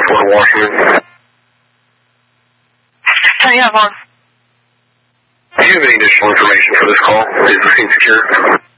Fort Washington. Yeah, Vaughn. Do you have any additional information for this call? Is the scene secure?